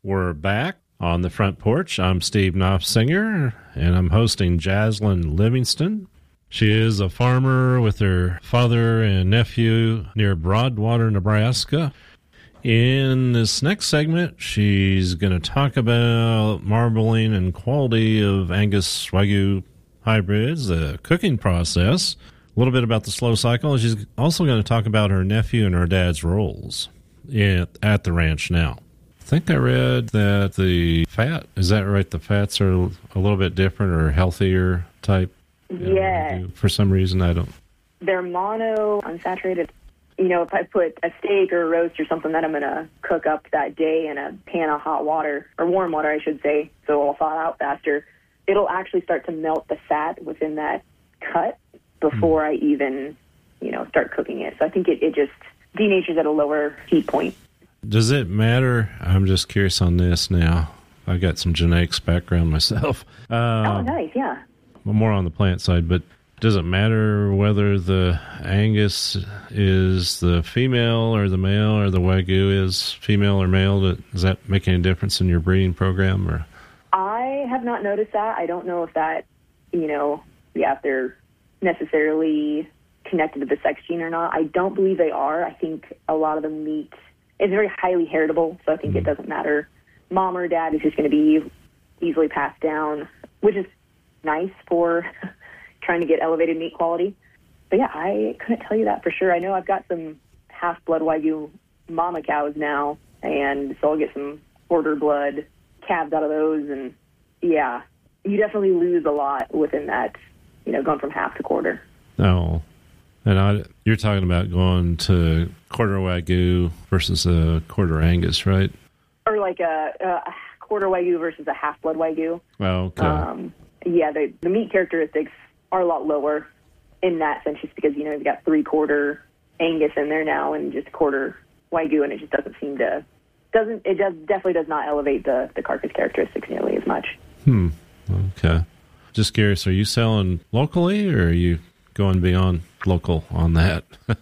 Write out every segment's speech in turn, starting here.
We're back on the front porch. I'm Steve Knopfsinger, and I'm hosting Jaslyn Livingston. She is a farmer with her father and nephew near Broadwater, Nebraska. In this next segment, she's going to talk about marbling and quality of Angus Wagyu hybrids, the cooking process, a little bit about the slow cycle, and she's also going to talk about her nephew and her dad's roles at the ranch now. I think I read that the fat, is that right? The fats are a little bit different or healthier type? Yeah. For some reason, I don't. They're mono unsaturated. You know, if I put a steak or a roast or something that I'm going to cook up that day in a pan of hot water, or warm water, I should say, so it'll thaw out faster, it'll actually start to melt the fat within that cut before I even, start cooking it. So I think it just denatures at a lower heat point. Does it matter? I'm just curious on this now. I've got some genetics background myself. Oh, nice, yeah. More on the plant side, but does it matter whether the Angus is the female or the male, or the Wagyu is female or male? Does that make any difference in your breeding program? Or I have not noticed that. I don't know if that, if they're necessarily connected to the sex gene or not. I don't believe they are. I think a lot of the meat is very highly heritable, so I think it doesn't matter. Mom or dad is just going to be easily passed down, which is nice for trying to get elevated meat quality. But yeah, I couldn't tell you that for sure. I know I've got some half-blood Wagyu mama cows now, and so I'll get some quarter blood calves out of those, and yeah, you definitely lose a lot within that, going from half to quarter. Oh, and you're talking about going to quarter Wagyu versus a quarter Angus, right? Or like a quarter Wagyu versus a half-blood Wagyu. Oh, okay. Yeah, the meat characteristics are a lot lower in that sense, just because, you've got 3/4 Angus in there now and just quarter Wagyu, and it just doesn't seem to, definitely does not elevate the carcass characteristics nearly as much. Okay. Just curious, are you selling locally, or are you going beyond local on that?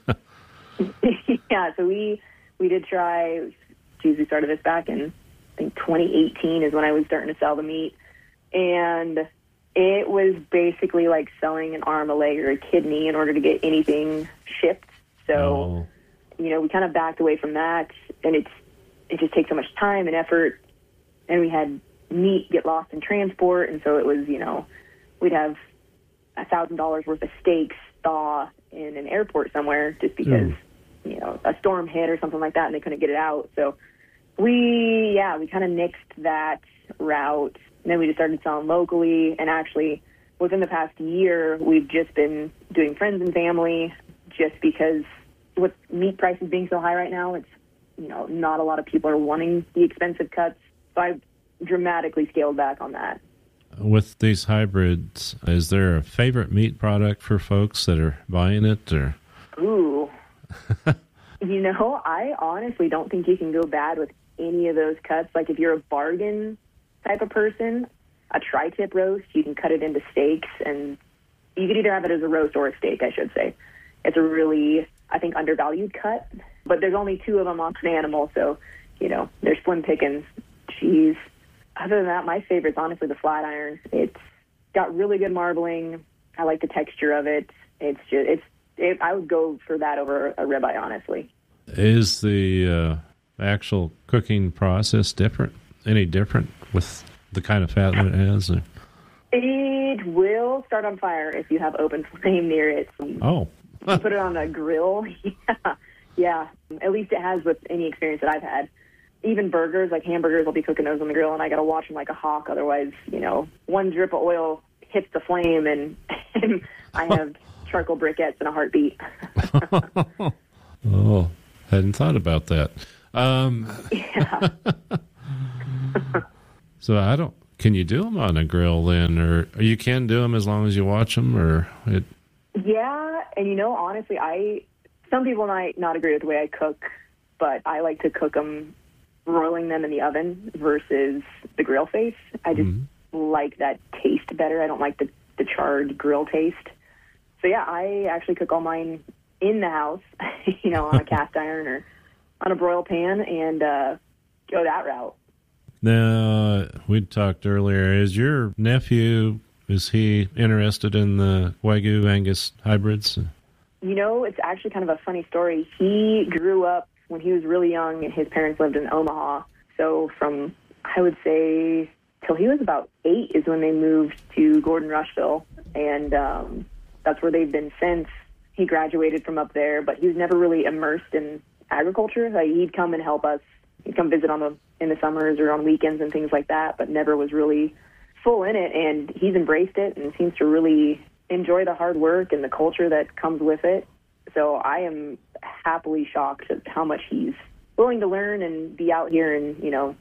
Yeah, so we did try, we started this back in, I think 2018 is when I was starting to sell the meat, and it was basically like selling an arm, a leg, or a kidney in order to get anything shipped. So, we kind of backed away from that, and it just takes so much time and effort, and we had meat get lost in transport, and so it was, we'd have $1,000 worth of steaks thaw in an airport somewhere just because, a storm hit or something like that, and they couldn't get it out. So we kind of nixed that route. And then we just started selling locally, and actually within the past year, we've just been doing friends and family, just because with meat prices being so high right now, it's, not a lot of people are wanting the expensive cuts. So I've dramatically scaled back on that. With these hybrids, is there a favorite meat product for folks that are buying it? Or? Ooh. I honestly don't think you can go bad with any of those cuts. Like if you're a bargain type of person, a tri-tip roast, you can cut it into steaks, and you could either have it as a roast or a steak, I should say. It's a really, I think, undervalued cut, but there's only 2 of them on an animal, so, they're slim pickings. Jeez. Other than that, my favorite's honestly the flat iron. It's got really good marbling. I like the texture of it. I would go for that over a ribeye, honestly. Is the actual cooking process different? Any different with the kind of fat that it has? Or? It will start on fire if you have open flame near it. Oh. Put it on a grill. Yeah. At least it has with any experience that I've had. Even burgers, like hamburgers, I'll be cooking those on the grill, and I got to watch them like a hawk. Otherwise, one drip of oil hits the flame, and I have charcoal briquettes in a heartbeat. Oh, hadn't thought about that. Yeah. So can you do them on a grill then, or you can do them as long as you watch them, or it? Yeah, and honestly, some people might not agree with the way I cook, but I like to cook them, broiling them in the oven versus the grill face. I just like that taste better. I don't like the charred grill taste. So yeah, I actually cook all mine in the house, on a cast iron or on a broil pan, and go that route. Now, we talked earlier, is your nephew, is he interested in the Wagyu Angus hybrids? It's actually kind of a funny story. He grew up when he was really young, and his parents lived in Omaha. So from, I would say, till he was about 8 is when they moved to Gordon Rushville, and that's where they've been since. He graduated from up there, but he was never really immersed in agriculture. Like, he'd come and help us. He'd come visit in the summers or on weekends and things like that, but never was really full in it, and he's embraced it and seems to really enjoy the hard work and the culture that comes with it. So I am happily shocked at how much he's willing to learn and be out here and,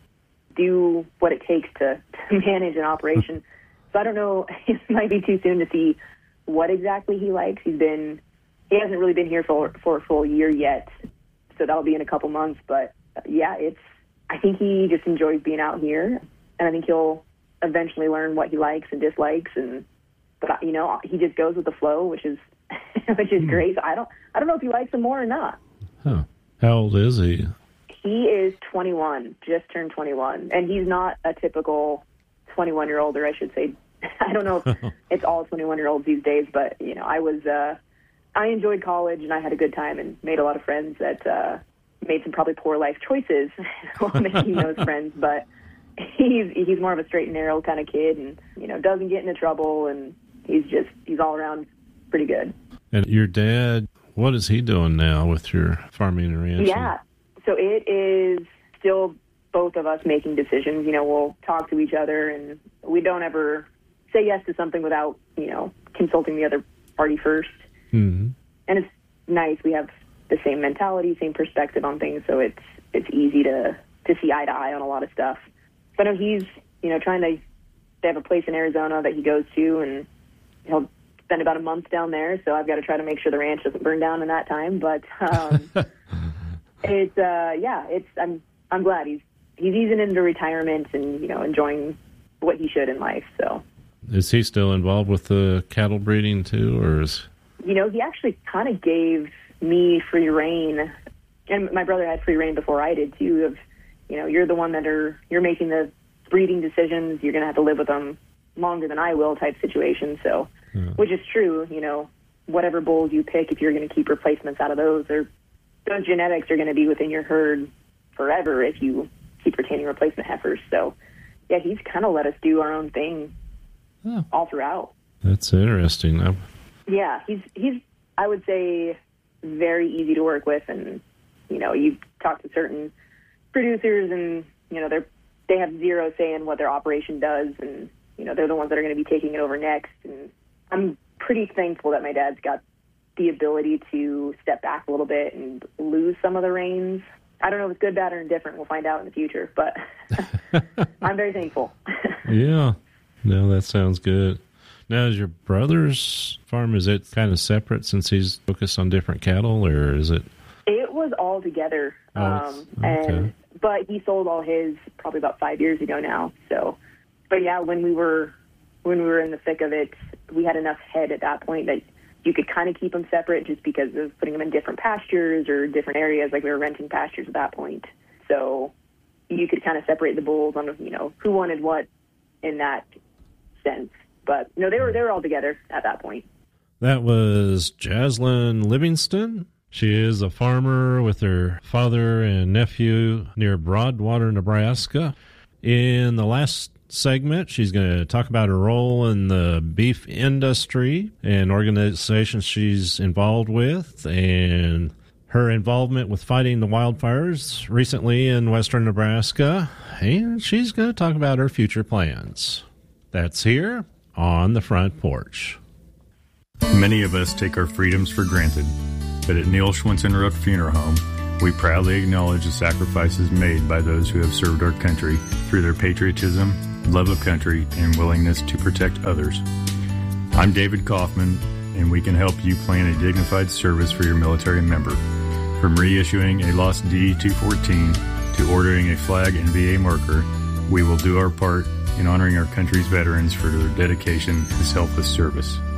do what it takes to manage an operation. So I don't know, it might be too soon to see what exactly he likes. He hasn't really been here for a full year yet, so that'll be in a couple months. But yeah, I think he just enjoys being out here, and I think he'll eventually learn what he likes and dislikes. But he just goes with the flow, which is great. So I don't know if he likes them more or not. Huh. How old is he? He is 21, just turned 21, and he's not a typical 21-year-old, or I should say, I don't know if it's all 21-year-olds these days, but I enjoyed college, and I had a good time and made a lot of friends that made some probably poor life choices while making those friends. But he's more of a straight and narrow kind of kid, and doesn't get into trouble, and he's all around pretty good. And your dad, what is he doing now with your farming and ranching? Yeah, so it is still both of us making decisions. We'll talk to each other, and we don't ever say yes to something without consulting the other party first. Mm-hmm. And it's nice. We have the same mentality, same perspective on things, so it's easy to see eye to eye on a lot of stuff. But he's trying to. They have a place in Arizona that he goes to, and he'll spend about a month down there. So I've got to try to make sure the ranch doesn't burn down in that time. But I'm glad he's easing into retirement and enjoying what he should in life. So is he still involved with the cattle breeding too, or is? He actually kind of gave me free rein, and my brother had free rein before I did too. Of you're the one you're making the breeding decisions. You're going to have to live with them longer than I will, type situation. So, which is true. Whatever bulls you pick, if you're going to keep replacements out of those genetics are going to be within your herd forever if you keep retaining replacement heifers. So, yeah, he's kind of let us do our own thing all throughout. That's interesting. Yeah, he's I would say very easy to work with, and you talk to certain producers, and they have zero say in what their operation does, and they're the ones that are going to be taking it over next. And I'm pretty thankful that my dad's got the ability to step back a little bit and lose some of the reins. I don't know if it's good, bad, or indifferent. We'll find out in the future, but I'm very thankful. Yeah, no, that sounds good. Now, is your brother's farm, is it kind of separate since he's focused on different cattle, or is it? It was all together, but he sold all his probably about 5 years ago now. So, but yeah, when we were in the thick of it, we had enough head at that point that you could kind of keep them separate, just because of putting them in different pastures or different areas. Like, we were renting pastures at that point, so you could kind of separate the bulls on who wanted what in that sense. But no, they were all together at that point. That was Jaslyn Livingston. She is a farmer with her father and nephew near Broadwater, Nebraska. In the last segment, she's going to talk about her role in the beef industry and organizations she's involved with, and her involvement with fighting the wildfires recently in western Nebraska. And she's going to talk about her future plans. That's here on the Front Porch. Many of us take our freedoms for granted, but at Neil Schwinson-Rook Funeral Home, we proudly acknowledge the sacrifices made by those who have served our country through their patriotism, love of country, and willingness to protect others. I'm David Kaufman, and we can help you plan a dignified service for your military member. From reissuing a lost D-214 to ordering a flag and VA marker, we will do our part in honoring our country's veterans for their dedication to selfless service.